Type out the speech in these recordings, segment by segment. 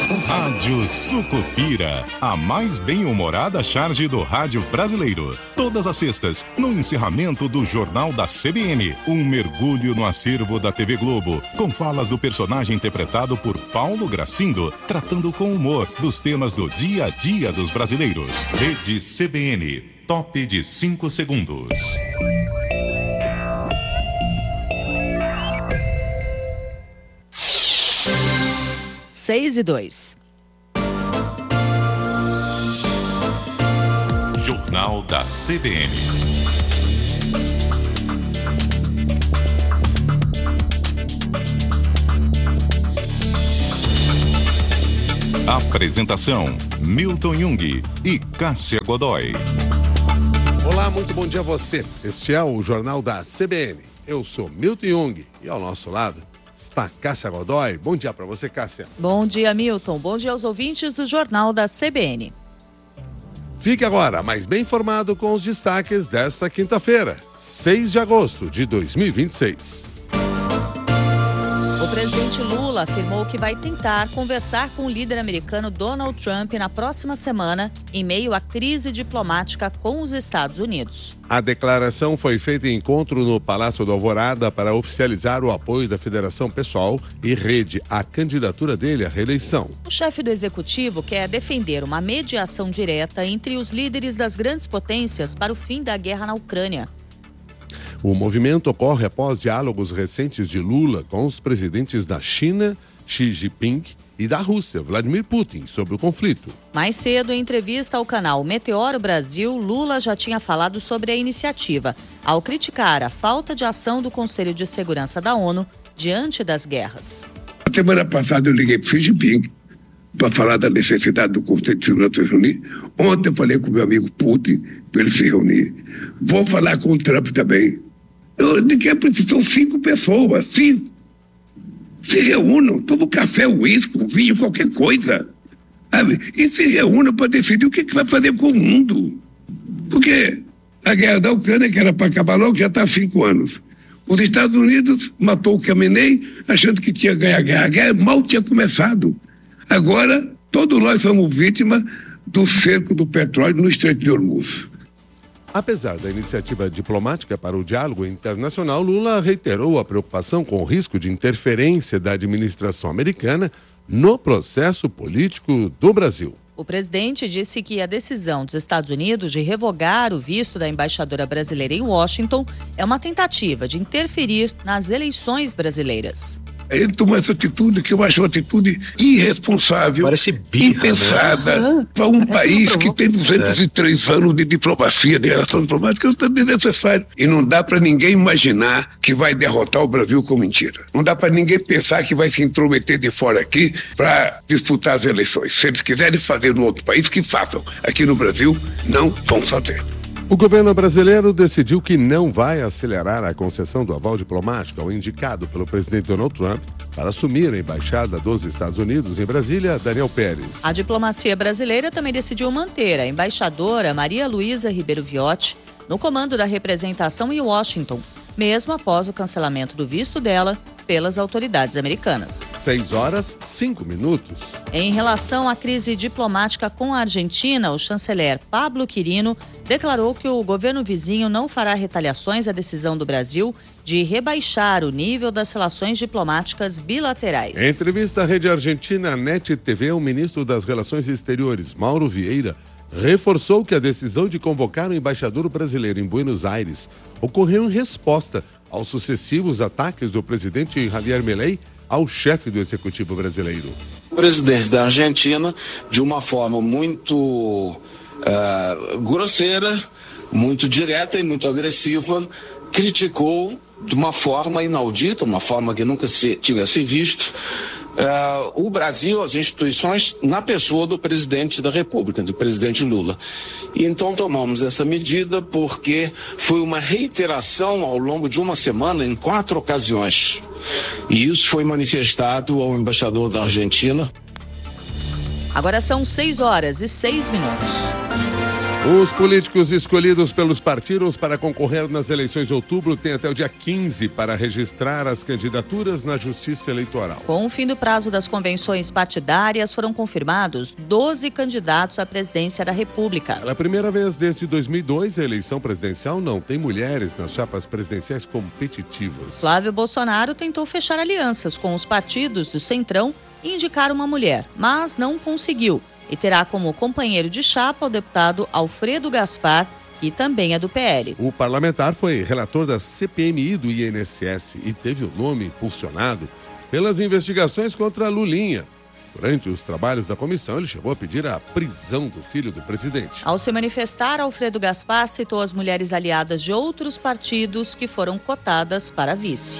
Rádio Sucupira, a mais bem-humorada charge do rádio brasileiro. Todas as sextas, no encerramento do Jornal da CBN, um mergulho no acervo da TV Globo, com falas do personagem interpretado por Paulo Gracindo, tratando com humor dos temas do dia a dia dos brasileiros. Rede CBN, top de 5 segundos. 6:02. Jornal da CBN. Apresentação: Milton Jung e Cássia Godoy. Olá, muito bom dia a você. Este é o Jornal da CBN. Eu sou Milton Jung e ao nosso lado está Cássia Godoy. Bom dia para você, Cássia. Bom dia, Milton. Bom dia aos ouvintes do Jornal da CBN. Fique agora mais bem informado com os destaques desta quinta-feira, 6 de agosto de 2026. O presidente Lula afirmou que vai tentar conversar com o líder americano Donald Trump na próxima semana, em meio à crise diplomática com os Estados Unidos. A declaração foi feita em encontro no Palácio do Alvorada para oficializar o apoio da Federação Pessoal e Rede à candidatura dele à reeleição. O chefe do executivo quer defender uma mediação direta entre os líderes das grandes potências para o fim da guerra na Ucrânia. O movimento ocorre após diálogos recentes de Lula com os presidentes da China, Xi Jinping, e da Rússia, Vladimir Putin, sobre o conflito. Mais cedo, em entrevista ao canal Meteoro Brasil, Lula já tinha falado sobre a iniciativa, ao criticar a falta de ação do Conselho de Segurança da ONU diante das guerras. Na semana passada eu liguei para o Xi Jinping para falar da necessidade do Conselho de Segurança se reunir. Ontem eu falei com o meu amigo Putin para ele se reunir. Vou falar com o Trump também. De que precisam 5 pessoas, 5. Se reúnam, tomam café, uísque, vinho, qualquer coisa. Sabe? E se reúnam para decidir o que vai fazer com o mundo. Porque a guerra da Ucrânia, que era para acabar logo, já está há 5 anos. Os Estados Unidos matou o Khamenei achando que tinha ganho a guerra. A guerra mal tinha começado. Agora, todos nós somos vítimas do cerco do petróleo no Estreito de Hormuz. Apesar da iniciativa diplomática para o diálogo internacional, Lula reiterou a preocupação com o risco de interferência da administração americana no processo político do Brasil. O presidente disse que a decisão dos Estados Unidos de revogar o visto da embaixadora brasileira em Washington é uma tentativa de interferir nas eleições brasileiras. Ele tomou essa atitude que eu acho uma atitude irresponsável, impensada, para um país que tem 203 anos de diplomacia, de relação diplomática, é desnecessário. E não dá para ninguém imaginar que vai derrotar o Brasil com mentira. Não dá para ninguém pensar que vai se intrometer de fora aqui para disputar as eleições. Se eles quiserem fazer no outro país, que façam. Aqui no Brasil, não vão fazer. O governo brasileiro decidiu que não vai acelerar a concessão do aval diplomático ao indicado pelo presidente Donald Trump para assumir a embaixada dos Estados Unidos em Brasília, Daniel Pérez. A diplomacia brasileira também decidiu manter a embaixadora Maria Luísa Ribeiro Viotti no comando da representação em Washington, mesmo após o cancelamento do visto dela pelas autoridades americanas. 6:05. Em relação à crise diplomática com a Argentina, o chanceler Pablo Quirino declarou que o governo vizinho não fará retaliações à decisão do Brasil de rebaixar o nível das relações diplomáticas bilaterais. Em entrevista à Rede Argentina NET TV, o ministro das Relações Exteriores, Mauro Vieira, reforçou que a decisão de convocar o embaixador brasileiro em Buenos Aires ocorreu em resposta aos sucessivos ataques do presidente Javier Milei ao chefe do executivo brasileiro. O presidente da Argentina, de uma forma muito grosseira, muito direta e muito agressiva, criticou de uma forma inaudita, uma forma que nunca se tivesse visto, o Brasil, as instituições, na pessoa do presidente da República, do presidente Lula. E então tomamos essa medida porque foi uma reiteração ao longo de uma semana em 4 ocasiões. E isso foi manifestado ao embaixador da Argentina. Agora são 6:06. Os políticos escolhidos pelos partidos para concorrer nas eleições de outubro têm até o dia 15 para registrar as candidaturas na Justiça Eleitoral. Com o fim do prazo das convenções partidárias, foram confirmados 12 candidatos à presidência da República. Pela primeira vez desde 2002, a eleição presidencial não tem mulheres nas chapas presidenciais competitivas. Flávio Bolsonaro tentou fechar alianças com os partidos do Centrão e indicar uma mulher, mas não conseguiu. E terá como companheiro de chapa o deputado Alfredo Gaspar, que também é do PL. O parlamentar foi relator da CPMI do INSS e teve o nome impulsionado pelas investigações contra a Lulinha. Durante os trabalhos da comissão, ele chegou a pedir a prisão do filho do presidente. Ao se manifestar, Alfredo Gaspar citou as mulheres aliadas de outros partidos que foram cotadas para vice.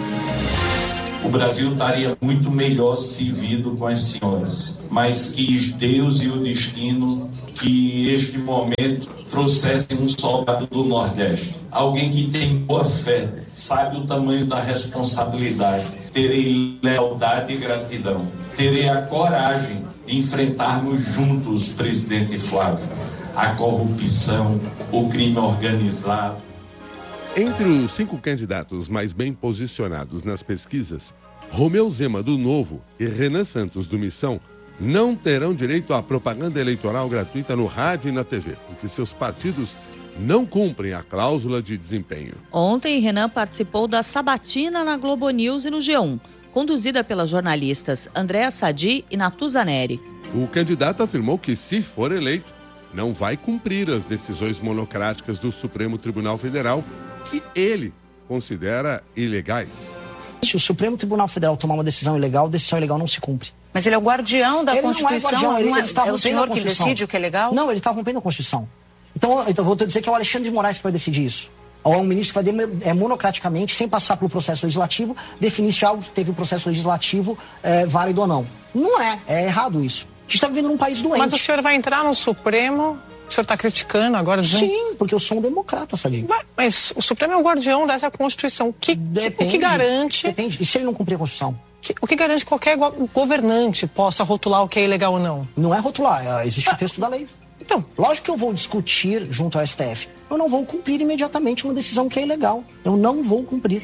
O Brasil estaria muito melhor servido com as senhoras, mas quis Deus e o destino que este momento trouxesse um soldado do Nordeste. Alguém que tem boa fé, sabe o tamanho da responsabilidade. Terei lealdade e gratidão. Terei a coragem de enfrentarmos juntos, presidente Flávio, a corrupção, o crime organizado. Entre os 5 candidatos mais bem posicionados nas pesquisas, Romeu Zema, do Novo, e Renan Santos, do Missão, não terão direito à propaganda eleitoral gratuita no rádio e na TV, porque seus partidos não cumprem a cláusula de desempenho. Ontem, Renan participou da sabatina na Globo News e no G1, conduzida pelas jornalistas Andréa Sadi e Natuza Neri. O candidato afirmou que, se for eleito, não vai cumprir as decisões monocráticas do Supremo Tribunal Federal, que ele considera ilegais. Se o Supremo Tribunal Federal tomar uma decisão ilegal não se cumpre. Mas ele é o guardião da Constituição, não é o senhor que decide o que é legal? Não, ele está rompendo a Constituição. Então eu vou dizer que é o Alexandre de Moraes que vai decidir isso. Ou é um ministro que vai monocraticamente, sem passar pelo processo legislativo, definir se algo que teve o processo legislativo válido ou não. Não é errado isso. A gente está vivendo num país doente. Mas o senhor vai entrar no Supremo... O senhor está criticando agora? Sim, porque eu sou um democrata, Sadinho. Mas o Supremo é o guardião dessa Constituição. O que garante... Depende. E se ele não cumprir a Constituição? O que garante que qualquer governante possa rotular o que é ilegal ou não? Não é rotular, existe o texto da lei. Então, lógico que eu vou discutir junto ao STF. Eu não vou cumprir imediatamente uma decisão que é ilegal. Eu não vou cumprir.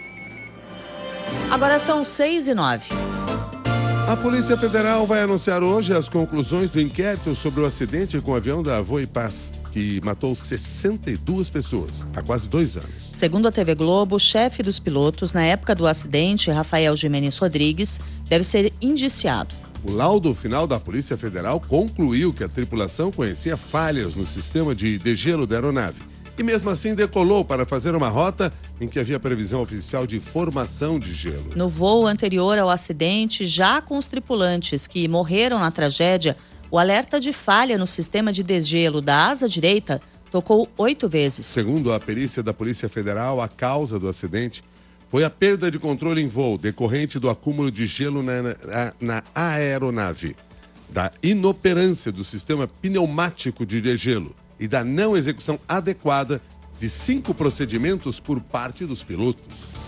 Agora são 6h09. A Polícia Federal vai anunciar hoje as conclusões do inquérito sobre o acidente com o avião da Voipaz, que matou 62 pessoas há quase 2 anos. Segundo a TV Globo, o chefe dos pilotos, na época do acidente, Rafael Jimenez Rodrigues, deve ser indiciado. O laudo final da Polícia Federal concluiu que a tripulação conhecia falhas no sistema de degelo da aeronave e mesmo assim decolou para fazer uma rota em que havia previsão oficial de formação de gelo. No voo anterior ao acidente, já com os tripulantes que morreram na tragédia, o alerta de falha no sistema de degelo da asa direita tocou 8 vezes. Segundo a perícia da Polícia Federal, a causa do acidente foi a perda de controle em voo decorrente do acúmulo de gelo na aeronave, da inoperância do sistema pneumático de degelo e da não execução adequada de 5 procedimentos por parte dos pilotos.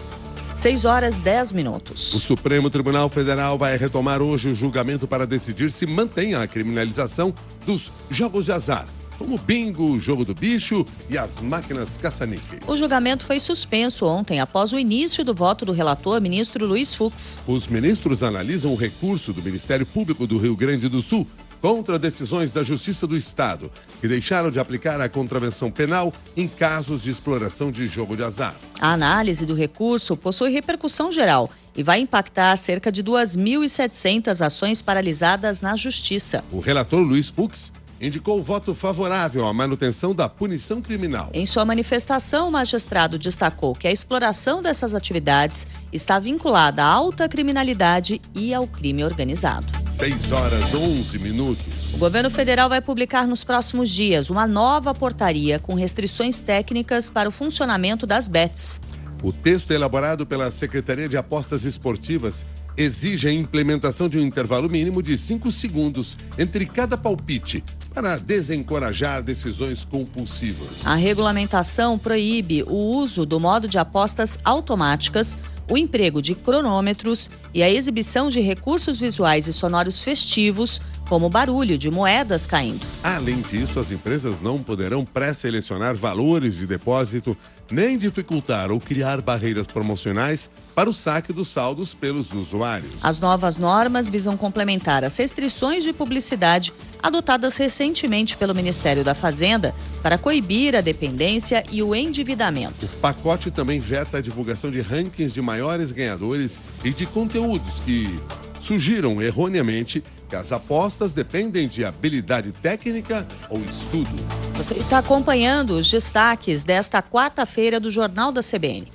6h10. O Supremo Tribunal Federal vai retomar hoje o julgamento para decidir se mantém a criminalização dos jogos de azar, como bingo, o jogo do bicho e as máquinas caça-níqueis. O julgamento foi suspenso ontem após o início do voto do relator, ministro Luiz Fux. Os ministros analisam o recurso do Ministério Público do Rio Grande do Sul contra decisões da Justiça do Estado, que deixaram de aplicar a contravenção penal em casos de exploração de jogo de azar. A análise do recurso possui repercussão geral e vai impactar cerca de 2.700 ações paralisadas na Justiça. O relator Luiz Fux indicou voto favorável à manutenção da punição criminal. Em sua manifestação, o magistrado destacou que a exploração dessas atividades está vinculada à alta criminalidade e ao crime organizado. 6h11. O governo federal vai publicar nos próximos dias uma nova portaria com restrições técnicas para o funcionamento das bets. O texto elaborado pela Secretaria de Apostas Esportivas exige a implementação de um intervalo mínimo de 5 segundos entre cada palpite para desencorajar decisões compulsivas. A regulamentação proíbe o uso do modo de apostas automáticas, o emprego de cronômetros e a exibição de recursos visuais e sonoros festivos como barulho de moedas caindo. Além disso, as empresas não poderão pré-selecionar valores de depósito, nem dificultar ou criar barreiras promocionais para o saque dos saldos pelos usuários. As novas normas visam complementar as restrições de publicidade adotadas recentemente pelo Ministério da Fazenda para coibir a dependência e o endividamento. O pacote também veta a divulgação de rankings de maiores ganhadores e de conteúdos que sugiram erroneamente que as apostas dependem de habilidade técnica ou estudo. Você está acompanhando os destaques desta quarta-feira do Jornal da CBN.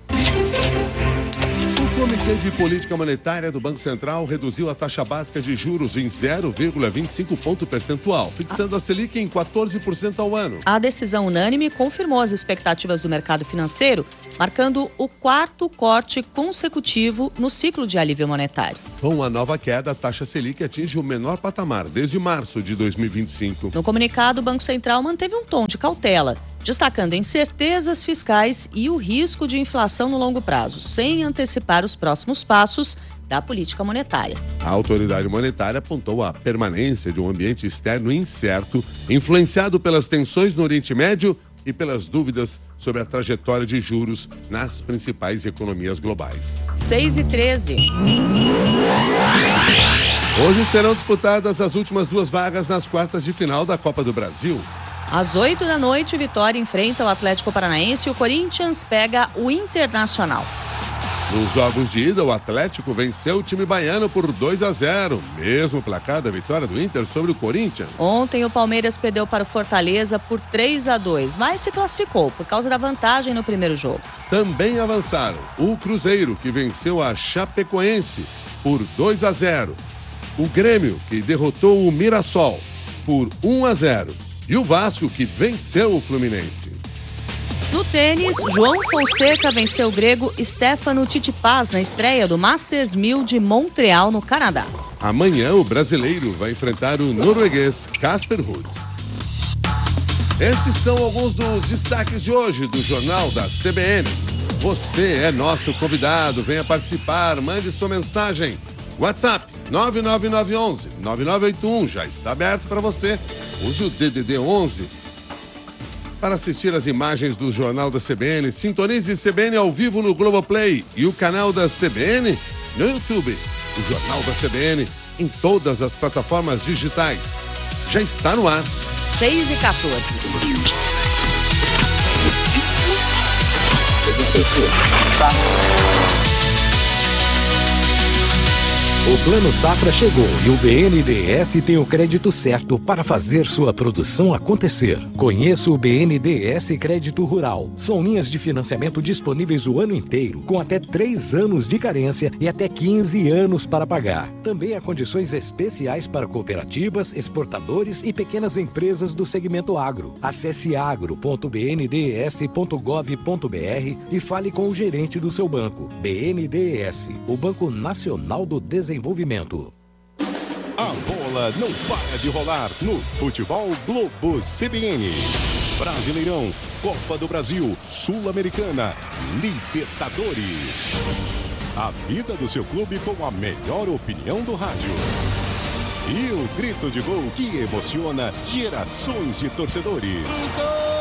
O Comitê de Política Monetária do Banco Central reduziu a taxa básica de juros em 0,25 ponto percentual, fixando a Selic em 14% ao ano. A decisão unânime confirmou as expectativas do mercado financeiro, marcando o quarto corte consecutivo no ciclo de alívio monetário. Com a nova queda, a taxa Selic atinge o menor patamar desde março de 2025. No comunicado, o Banco Central manteve um tom de cautela, destacando incertezas fiscais e o risco de inflação no longo prazo, sem antecipar os próximos passos da política monetária. A autoridade monetária apontou a permanência de um ambiente externo incerto, influenciado pelas tensões no Oriente Médio e pelas dúvidas sobre a trajetória de juros nas principais economias globais. 6h13. Hoje serão disputadas as últimas 2 vagas nas quartas de final da Copa do Brasil. Às 8h, Vitória enfrenta o Atlético Paranaense e o Corinthians pega o Internacional. Nos jogos de ida, o Atlético venceu o time baiano por 2-0, mesmo placar da vitória do Inter sobre o Corinthians. Ontem, o Palmeiras perdeu para o Fortaleza por 3-2, mas se classificou por causa da vantagem no primeiro jogo. Também avançaram o Cruzeiro, que venceu a Chapecoense por 2-0. O Grêmio, que derrotou o Mirassol por 1-0. E o Vasco, que venceu o Fluminense. No tênis, João Fonseca venceu o grego Stefano Tsitsipas na estreia do Masters 1000 de Montreal, no Canadá. Amanhã, o brasileiro vai enfrentar o norueguês Casper Ruud. Estes são alguns dos destaques de hoje do Jornal da CBN. Você é nosso convidado, venha participar, mande sua mensagem. WhatsApp 99911-9981 já está aberto para você. Use o DDD 11 para assistir as imagens do Jornal da CBN. Sintonize CBN ao vivo no Globoplay e o canal da CBN no YouTube. O Jornal da CBN em todas as plataformas digitais. Já está no ar. 6h14. O Plano Safra chegou e o BNDES tem o crédito certo para fazer sua produção acontecer. Conheça o BNDES Crédito Rural. São linhas de financiamento disponíveis o ano inteiro, com até 3 anos de carência e até 15 anos para pagar. Também há condições especiais para cooperativas, exportadores e pequenas empresas do segmento agro. Acesse agro.bndes.gov.br e fale com o gerente do seu banco. BNDES, o Banco Nacional do Desenvolvimento. A bola não para de rolar no Futebol Globo CBN. Brasileirão, Copa do Brasil, Sul-Americana, Libertadores. A vida do seu clube com a melhor opinião do rádio. E o grito de gol que emociona gerações de torcedores.